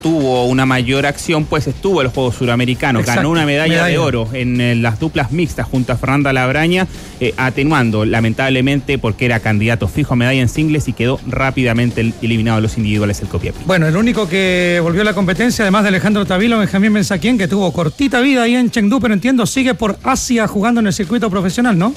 tuvo una mayor acción, pues estuvo en los Juegos Suramericanos. Exacto. Ganó una medalla de oro en las duplas mixtas junto a Fernanda Labraña, atenuando lamentablemente porque era candidato fijo a medalla en singles y quedó rápidamente eliminado de los individuales el Copiapí. Bueno, el único que volvió a la competencia, además de Alejandro Tavilo, Benjamín Benzaquén, que tuvo cortita vida ahí en Chengdu, pero entiendo sigue por Asia jugando en el circuito profesional, ¿no?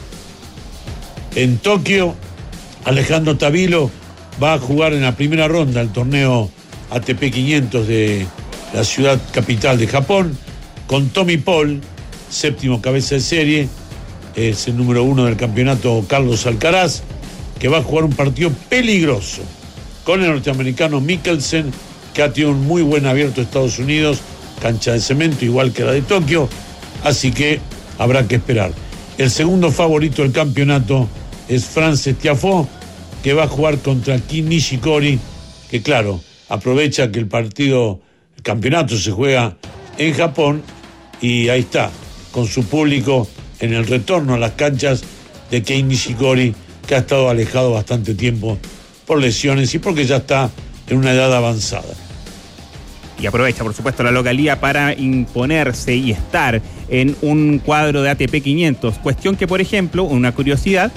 En Tokio, Alejandro Tavilo va a jugar en la primera ronda del torneo ATP 500 de la ciudad capital de Japón, con Tommy Paul, séptimo cabeza de serie, es el número 1 del campeonato Carlos Alcaraz, que va a jugar un partido peligroso con el norteamericano Mikkelsen, que ha tenido un muy buen abierto de Estados Unidos, cancha de cemento igual que la de Tokio, así que habrá que esperar. El segundo favorito del campeonato es Frances Tiafoe, que va a jugar contra Kim Nishikori, que claro, aprovecha que el campeonato se juega en Japón y ahí está, con su público en el retorno a las canchas de Kei Nishikori, que ha estado alejado bastante tiempo por lesiones y porque ya está en una edad avanzada. Y aprovecha, por supuesto, la localía para imponerse y estar en un cuadro de ATP 500. Cuestión que, por ejemplo, una curiosidad,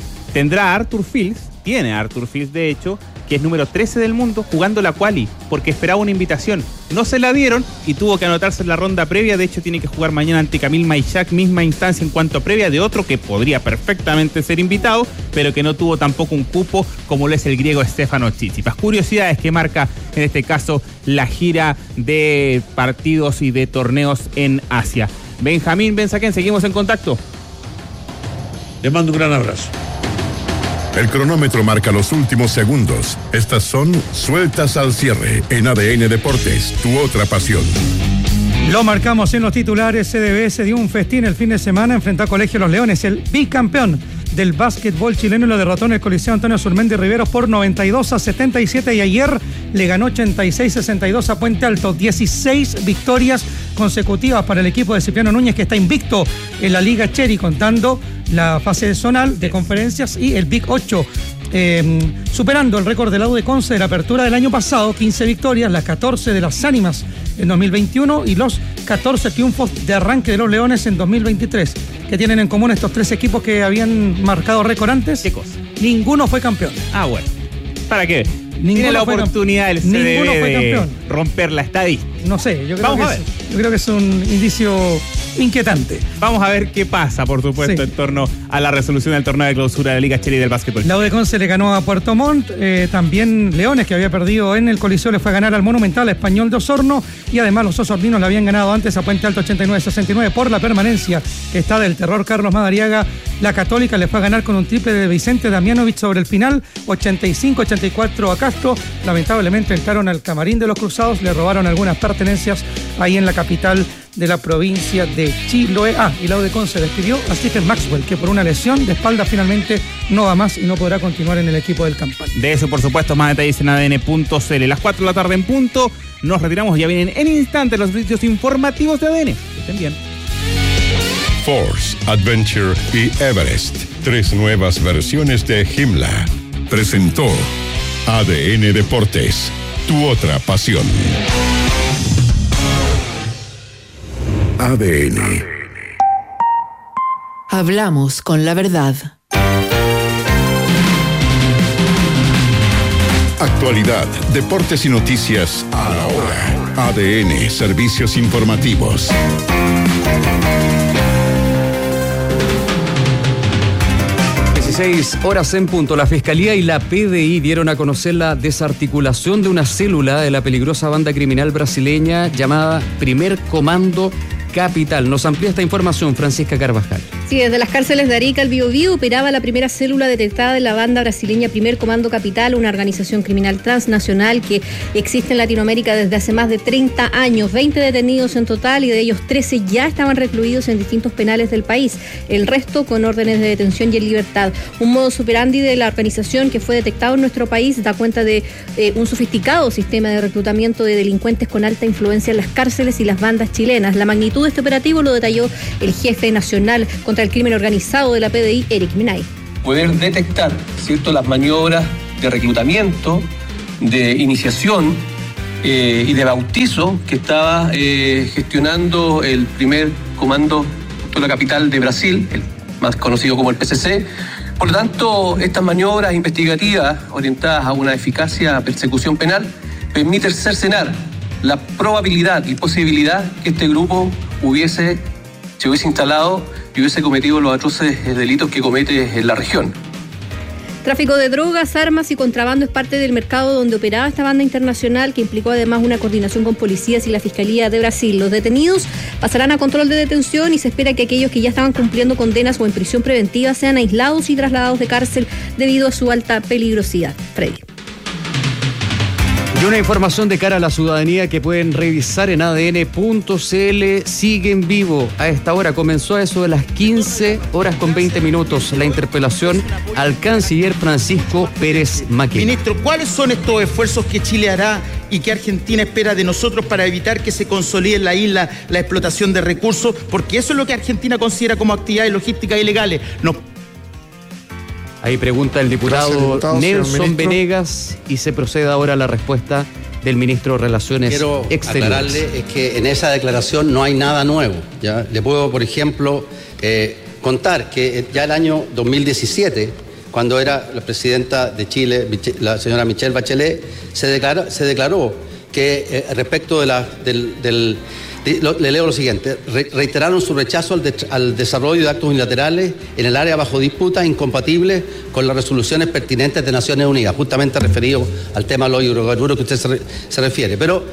tiene Arthur Fils, de hecho, que es número 13 del mundo, jugando la quali, porque esperaba una invitación. No se la dieron y tuvo que anotarse en la ronda previa. De hecho, tiene que jugar mañana ante Camille Maïchak, misma instancia en cuanto a previa de otro que podría perfectamente ser invitado, pero que no tuvo tampoco un cupo como lo es el griego Stefanos Tsitsipas. Curiosidades que marca, en este caso, la gira de partidos y de torneos en Asia. Benjamín Benzaquén, seguimos en contacto. Le mando un gran abrazo. El cronómetro marca los últimos segundos. Estas son sueltas al cierre en ADN Deportes, tu otra pasión. Lo marcamos en los titulares. CDBS dio un festín el fin de semana, enfrentó a Colegio Los Leones, el bicampeón del básquetbol chileno, y lo derrotó en el Coliseo Antonio Surmendi Riveros por 92-77, y ayer le ganó 86-62 a Puente Alto. 16 victorias consecutivas para el equipo de Cipriano Núñez, que está invicto en la Liga Cherry, contando la fase zonal de conferencias y el Big 8, superando el récord del UD Conce de la apertura del año pasado, 15 victorias, las 14 de las Ánimas en 2021 y los 14 triunfos de arranque de los Leones en 2023. ¿Qué tienen en común estos tres equipos que habían marcado récord antes? ¿Qué cosa? Ninguno fue campeón. Ah, bueno. ¿Para qué? Tiene la oportunidad el CDB de romper la estadística. No sé, yo creo que es un indicio inquietante. Vamos a ver qué pasa, por supuesto, en torno a la resolución del torneo de clausura de la Liga Cherry del básquetbol. La UD Conce le ganó a Puerto Montt, también Leones, que había perdido en el Coliseo, le fue a ganar al Monumental a Español de Osorno, y además los osorninos le habían ganado antes a Puente Alto 89-69 por la permanencia que está del terror Carlos Madariaga. La Católica le fue a ganar con un triple de Vicente Damianovich sobre el final, 85-84 a Castro. Lamentablemente entraron al camarín de los Cruzados, le robaron algunas pertenencias ahí en la capital de la provincia de Chiloé. Y la UD Conce despidió a Stephen Maxwell, que por una lesión de espalda finalmente no va más y no podrá continuar en el equipo del Campani. De eso, por supuesto, más detalles en ADN.cl. Las 4 de la tarde en punto, nos retiramos, ya vienen en instantes los servicios informativos de ADN. Estén bien. Force, Adventure y Everest, 3 nuevas versiones de Himla. Presentó ADN Deportes, tu otra pasión. ADN. Hablamos con la verdad. Actualidad, deportes y noticias a la hora. ADN, servicios informativos. Horas en punto. La Fiscalía y la PDI dieron a conocer la desarticulación de una célula de la peligrosa banda criminal brasileña llamada Primer Comando Capital. Nos amplía esta información Francisca Carvajal. Sí, desde las cárceles de Arica al Biobío operaba la primera célula detectada de la banda brasileña Primer Comando Capital, una organización criminal transnacional que existe en Latinoamérica desde hace más de 30 años. 20 detenidos en total, y de ellos 13 ya estaban recluidos en distintos penales del país. El resto con órdenes de detención y en libertad. Un modus operandi de la organización que fue detectado en nuestro país da cuenta de un sofisticado sistema de reclutamiento de delincuentes con alta influencia en las cárceles y las bandas chilenas. La magnitud de este operativo lo detalló el jefe nacional contra el crimen organizado de la PDI, Eric Minay. Poder detectar, ¿cierto?, las maniobras de reclutamiento, de iniciación y de bautizo que estaba gestionando el primer comando de la capital de Brasil, el más conocido como el PCC. Por lo tanto, estas maniobras investigativas orientadas a una eficacia persecución penal permiten cercenar la probabilidad y posibilidad que este grupo se hubiese instalado y hubiese cometido los atroces delitos que comete en la región. Tráfico de drogas, armas y contrabando es parte del mercado donde operaba esta banda internacional, que implicó además una coordinación con policías y la Fiscalía de Brasil. Los detenidos pasarán a control de detención y se espera que aquellos que ya estaban cumpliendo condenas o en prisión preventiva sean aislados y trasladados de cárcel debido a su alta peligrosidad. Freddy. Y una información de cara a la ciudadanía que pueden revisar en adn.cl. Sigue en vivo a esta hora. Comenzó a eso de las 15:20 la interpelación al canciller Francisco Pérez Maquena. Ministro, ¿cuáles son estos esfuerzos que Chile hará y que Argentina espera de nosotros para evitar que se consolide en la isla la explotación de recursos? Porque eso es lo que Argentina considera como actividades logísticas ilegales. Ahí pregunta el diputado Nelson Venegas y se procede ahora a la respuesta del ministro de Relaciones Exteriores. Quiero aclararle es que en esa declaración no hay nada nuevo. ¿Ya? Le puedo, por ejemplo, contar que ya el año 2017, cuando era la presidenta de Chile, la señora Michelle Bachelet, se declaró que respecto de le leo lo siguiente: reiteraron su rechazo al desarrollo de actos unilaterales en el área bajo disputa incompatibles con las resoluciones pertinentes de Naciones Unidas, justamente referido al tema de los hidrocarburos que usted se refiere. Pero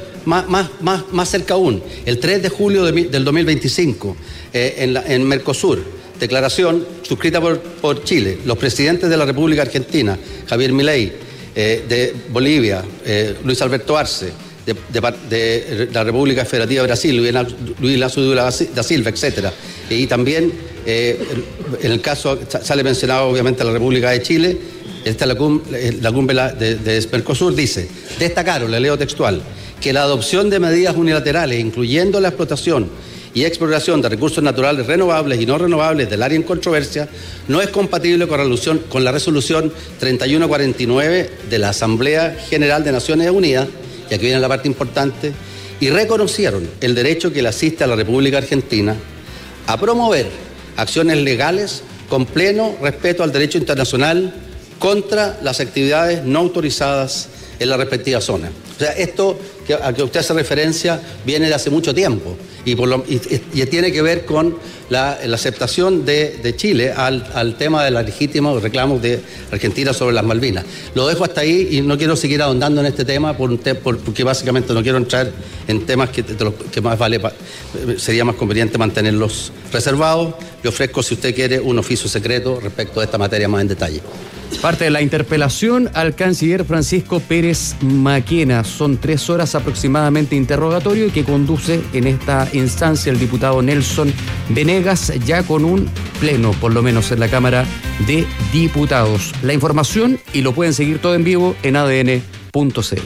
más cerca aún, el 3 de julio del 2025, en Mercosur, declaración suscrita por Chile, los presidentes de la República Argentina, Javier Milei, de Bolivia, Luis Alberto Arce, de la República Federativa de Brasil, Luis Inácio Lula da Silva, etcétera. Y también, en el caso, sale mencionado obviamente la República de Chile, la cumbre de Mercosur dice: destacaron, le leo textual, que la adopción de medidas unilaterales, incluyendo la explotación y exploración de recursos naturales renovables y no renovables del área en controversia, no es compatible con la resolución 3149 de la Asamblea General de Naciones Unidas, y aquí viene la parte importante, y reconocieron el derecho que le asiste a la República Argentina a promover acciones legales con pleno respeto al derecho internacional contra las actividades no autorizadas en la respectiva zona. O sea, esto a que usted hace referencia viene de hace mucho tiempo y tiene que ver con la aceptación de Chile al tema de los legítimos reclamos de Argentina sobre las Malvinas. Lo dejo hasta ahí y no quiero seguir ahondando en este tema porque básicamente no quiero entrar en temas que más sería más conveniente mantenerlos reservados. Le ofrezco, si usted quiere, un oficio secreto respecto de esta materia más en detalle. Parte de la interpelación al canciller Francisco Pérez Maquena. Son 3 horas aproximadamente interrogatorio y que conduce en esta instancia el diputado Nelson Venegas, ya con un pleno, por lo menos en la Cámara de Diputados. La información, y lo pueden seguir todo en vivo en adn.cl.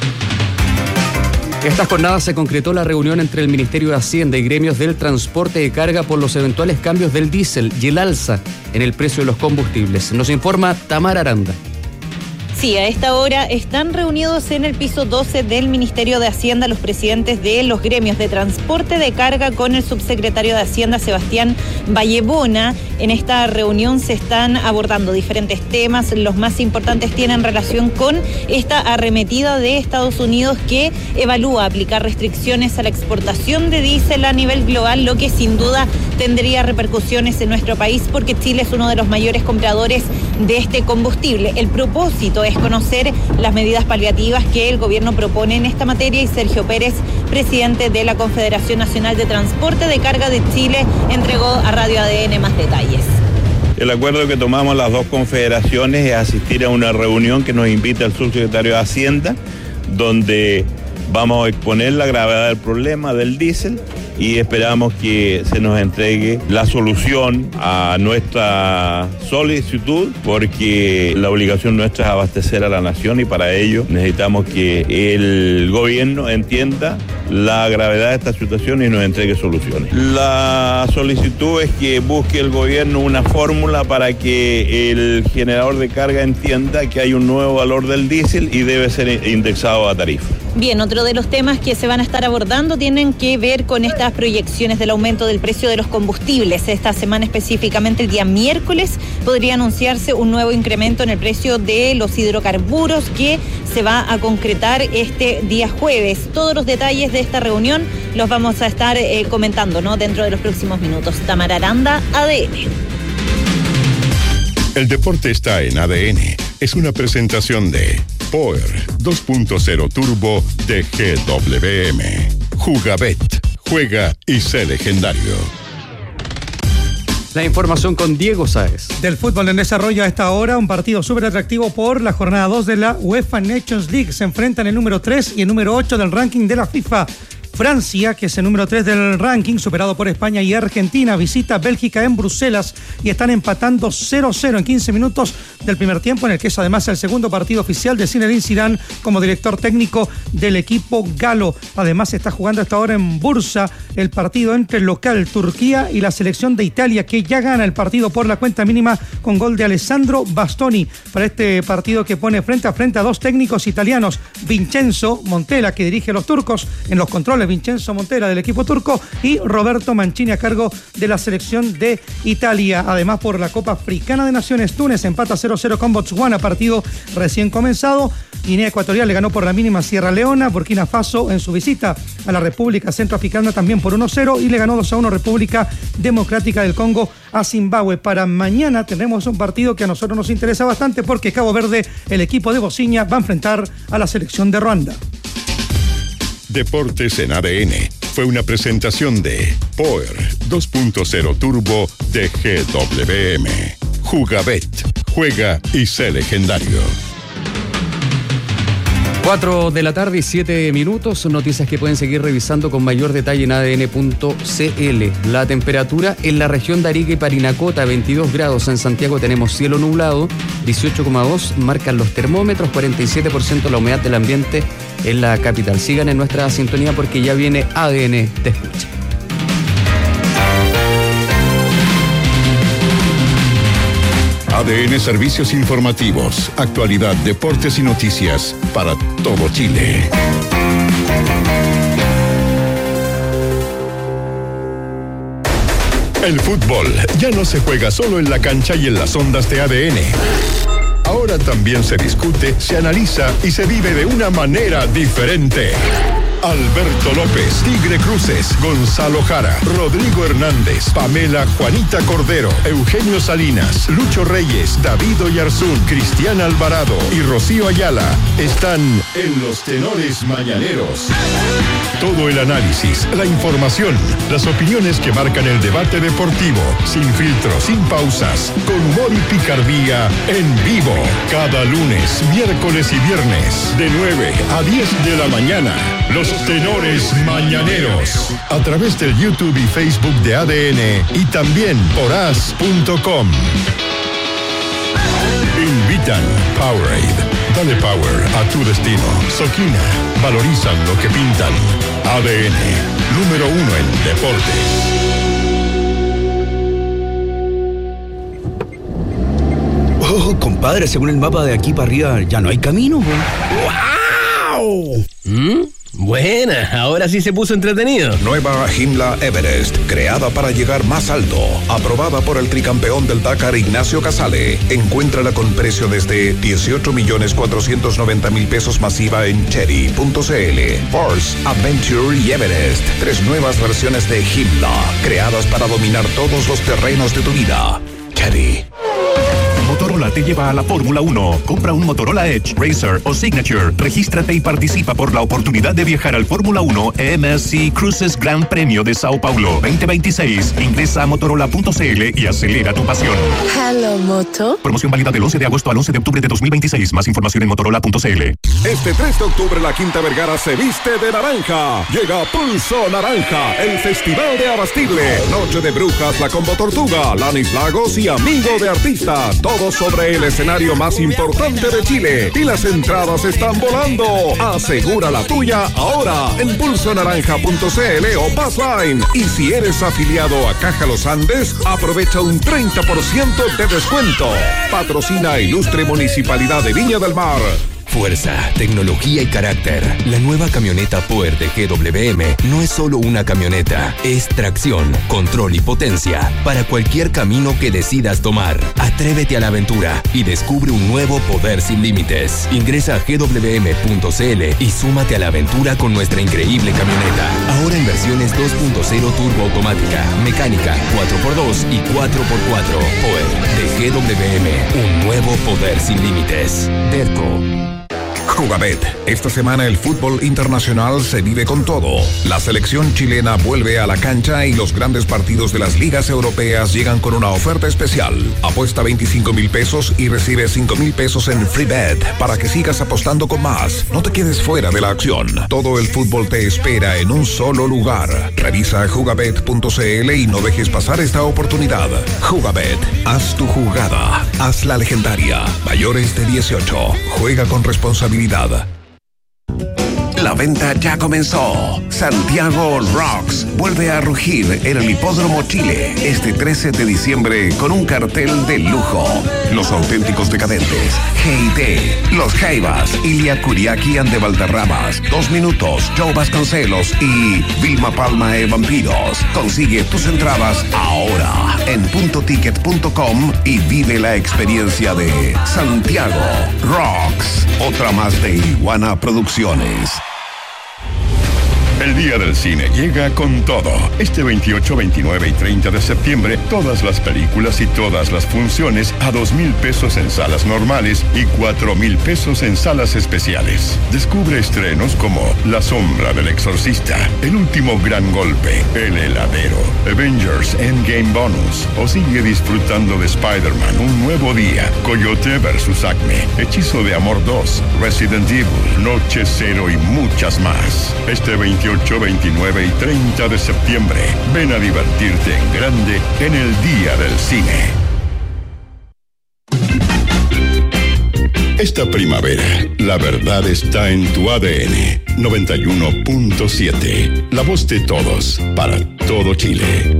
Esta jornada se concretó la reunión entre el Ministerio de Hacienda y gremios del transporte de carga por los eventuales cambios del diésel y el alza en el precio de los combustibles. Nos informa Tamara Aranda. Sí, a esta hora están reunidos en el piso 12 del Ministerio de Hacienda los presidentes de los gremios de transporte de carga con el subsecretario de Hacienda, Sebastián Vallebona. En esta reunión se están abordando diferentes temas. Los más importantes tienen relación con esta arremetida de Estados Unidos que evalúa aplicar restricciones a la exportación de diésel a nivel global, lo que sin duda tendría repercusiones en nuestro país porque Chile es uno de los mayores compradores de este combustible. El propósito es conocer las medidas paliativas que el gobierno propone en esta materia y Sergio Pérez, presidente de la Confederación Nacional de Transporte de Carga de Chile, entregó a Radio ADN más detalles. El acuerdo que tomamos las dos confederaciones es asistir a una reunión que nos invita el subsecretario de Hacienda, donde vamos a exponer la gravedad del problema del diésel y esperamos que se nos entregue la solución a nuestra solicitud, porque la obligación nuestra es abastecer a la nación y para ello necesitamos que el gobierno entienda la gravedad de esta situación y nos entregue soluciones. La solicitud es que busque el gobierno una fórmula para que el generador de carga entienda que hay un nuevo valor del diésel y debe ser indexado a tarifa. Bien, otro de los temas que se van a estar abordando tienen que ver con estas proyecciones del aumento del precio de los combustibles. Esta semana, específicamente el día miércoles, podría anunciarse un nuevo incremento en el precio de los hidrocarburos que se va a concretar este día jueves. Todos los detalles de esta reunión los vamos a estar comentando, ¿no?, dentro de los próximos minutos. Tamara Aranda, ADN. El deporte está en ADN. Es una presentación de Power 2.0 Turbo de GWM. Jugabet. Juega y sé legendario. La información con Diego Sáez. Del fútbol en desarrollo a esta hora, un partido súper atractivo por la jornada 2 de la UEFA Nations League. Se enfrentan el número 3 y el número 8 del ranking de la FIFA. Francia, que es el número 3 del ranking, superado por España y Argentina, visita a Bélgica en Bruselas y están empatando 0-0 en 15 minutos del primer tiempo, en el que es además el segundo partido oficial de Zinedine Zidane como director técnico del equipo galo. Además está jugando hasta ahora en Bursa el partido entre el local Turquía y la selección de Italia, que ya gana el partido por la cuenta mínima con gol de Alessandro Bastoni. Para este partido que pone frente a frente a dos técnicos italianos, Vincenzo Montella, que dirige a los turcos en los controles, Vincenzo Montella del equipo turco, y Roberto Mancini a cargo de la selección de Italia. Además, por la Copa Africana de Naciones, Túnez empata 0-0 con Botswana, partido recién comenzado. Guinea Ecuatorial le ganó por la mínima a Sierra Leona. Burkina Faso en su visita a la República Centroafricana también por 1-0 y le ganó 2-1 República Democrática del Congo a Zimbabue. Para mañana tenemos un partido que a nosotros nos interesa bastante porque Cabo Verde, el equipo de Bociña, va a enfrentar a la selección de Ruanda. Deportes en ADN fue una presentación de Power 2.0 Turbo de GWM. Jugabet. Juega y sé legendario. 4 de la tarde y 7 minutos, son noticias que pueden seguir revisando con mayor detalle en adn.cl. La temperatura en la región de Arica y Parinacota, 22 grados. En Santiago tenemos cielo nublado, 18,2 marcan los termómetros, 47% la humedad del ambiente en la capital. Sigan en nuestra sintonía porque ya viene ADN Te Escucha. ADN Servicios Informativos, actualidad, deportes y noticias para todo Chile. El fútbol ya no se juega solo en la cancha y en las ondas de ADN. Ahora también se discute, se analiza y se vive de una manera diferente. Alberto López, Tigre Cruces, Gonzalo Jara, Rodrigo Hernández, Pamela Juanita Cordero, Eugenio Salinas, Lucho Reyes, David Oyarzún, Cristian Alvarado y Rocío Ayala están en Los Tenores Mañaneros. Todo el análisis, la información, las opiniones que marcan el debate deportivo, sin filtros, sin pausas, con humor y picardía, en vivo. Cada lunes, miércoles y viernes, de 9 a 10 de la mañana. Los Tenores Mañaneros, a través del YouTube y Facebook de ADN y también por as.com. Invitan Powerade. Dale power a tu destino. Soquina. Valorizan lo que pintan. ADN. Número 1 en deportes. Oh, compadre, según el mapa de aquí para arriba ya no hay camino. ¡Wow! Buena, ahora sí se puso entretenido. Nueva Himla Everest, creada para llegar más alto. Aprobada por el tricampeón del Dakar, Ignacio Casale. Encuéntrala con precio desde 18.490.000 pesos masiva en cherry.cl. Force, Adventure y Everest. 3 nuevas versiones de Himla, creadas para dominar todos los terrenos de tu vida. Cherry. Motorola te lleva a la Fórmula 1. Compra un Motorola Edge, Racer o Signature. Regístrate y participa por la oportunidad de viajar al Fórmula 1 MSC Cruises Gran Premio de Sao Paulo 2026. Ingresa a motorola.cl y acelera tu pasión. Hello, Moto. Promoción válida del 11 de agosto al 11 de octubre de 2026. Más información en motorola.cl. Este 3 de octubre la Quinta Vergara se viste de naranja. Llega Pulso Naranja, el festival de abastible. Noche de Brujas, la Combo Tortuga, Lanis Lagos y Amigo de Artistas. Todo sobre el escenario más importante de Chile. Y las entradas están volando. Asegura la tuya ahora en pulsonaranja.cl o Passline. Y si eres afiliado a Caja Los Andes, aprovecha un 30% de descuento. Patrocina Ilustre Municipalidad de Viña del Mar. Fuerza, tecnología y carácter. La nueva camioneta Power de GWM no es solo una camioneta, es tracción, control y potencia para cualquier camino que decidas tomar. Atrévete a la aventura y descubre un nuevo poder sin límites. Ingresa a gwm.cl y súmate a la aventura con nuestra increíble camioneta. Ahora en versiones 2.0 turbo automática, mecánica, 4x2 y 4x4. Power de GWM, un nuevo poder sin límites. Derco. Jugabet. Esta semana el fútbol internacional se vive con todo. La selección chilena vuelve a la cancha y los grandes partidos de las ligas europeas llegan con una oferta especial. Apuesta 25,000 pesos y recibe 5,000 pesos en free bet para que sigas apostando con más. No te quedes fuera de la acción. Todo el fútbol te espera en un solo lugar. Revisa jugabet.cl y no dejes pasar esta oportunidad. Jugabet. Haz tu jugada. Haz la legendaria. Mayores de 18. Juega con responsabilidad. La venta ya comenzó. Santiago Rocks vuelve a rugir en el Hipódromo Chile este 13 de diciembre con un cartel de lujo. Los auténticos decadentes, G&T, Los Jaivas, Ilia Kuriaki and de Valderramas, 2 Minutos, Joe Vasconcelos y Vilma Palma e Vampiros. Consigue tus entradas ahora en puntoticket.com y vive la experiencia de Santiago Rocks. Otra más de Iguana Producciones. El Día del Cine llega con todo. Este 28, 29 y 30 de septiembre, todas las películas y todas las funciones a 2,000 pesos en salas normales y 4,000 pesos en salas especiales. Descubre estrenos como La Sombra del Exorcista, El Último Gran Golpe, El Heladero, Avengers Endgame Bonus, o sigue disfrutando de Spider-Man Un Nuevo Día, Coyote vs. Acme, Hechizo de Amor 2, Resident Evil, Noche Cero y muchas más. Este 28, 29 y 30 de septiembre. Ven a divertirte en grande en el Día del Cine. Esta primavera, la verdad está en tu ADN. 91.7. La voz de todos, para todo Chile.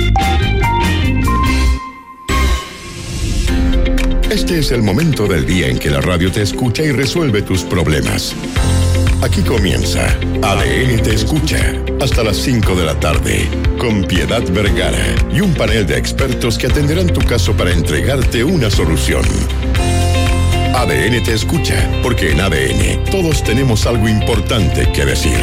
Este es el momento del día en que la radio te escucha y resuelve tus problemas. Aquí comienza ADN Te Escucha, hasta las 5 de la tarde, con Piedad Vergara y un panel de expertos que atenderán tu caso para entregarte una solución. ADN Te Escucha, porque en ADN todos tenemos algo importante que decir.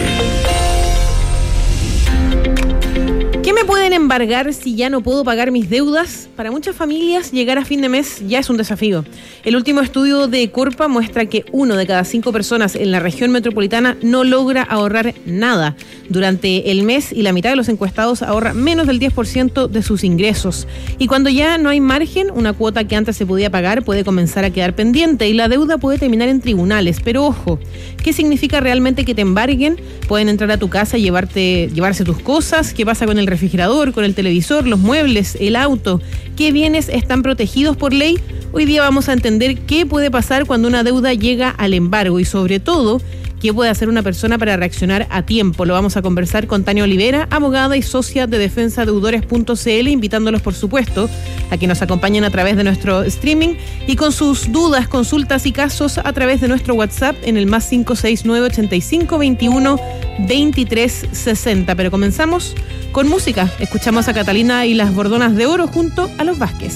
¿Qué me pueden embargar si ya no puedo pagar mis deudas? Para muchas familias, llegar a fin de mes ya es un desafío. El último estudio de Corpa muestra que 1 de cada 5 personas en la región metropolitana no logra ahorrar nada durante el mes y la mitad de los encuestados ahorra menos del 10% de sus ingresos. Y cuando ya no hay margen, una cuota que antes se podía pagar puede comenzar a quedar pendiente y la deuda puede terminar en tribunales. Pero ojo, ¿qué significa realmente que te embarguen? Pueden entrar a tu casa y llevarse tus cosas. ¿Qué pasa con el refrigerador, con el televisor, los muebles, el auto? ¿Qué bienes están protegidos por ley? Hoy día vamos a entender qué puede pasar cuando una deuda llega al embargo y sobre todo, qué puede hacer una persona para reaccionar a tiempo. Lo vamos a conversar con Tania Olivera, abogada y socia de defensadeudores.cl, invitándolos por supuesto a que nos acompañen a través de nuestro streaming y con sus dudas, consultas y casos a través de nuestro WhatsApp en el más 569-8521-2360. Pero comenzamos con música. Escuchamos a Catalina y las Bordonas de Oro junto a los Vázquez.